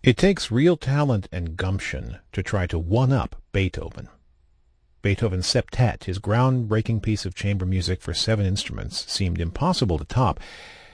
It takes real talent and gumption to try to one-up Beethoven. Beethoven's Septet, his groundbreaking piece of chamber music for 7 instruments, seemed impossible to top,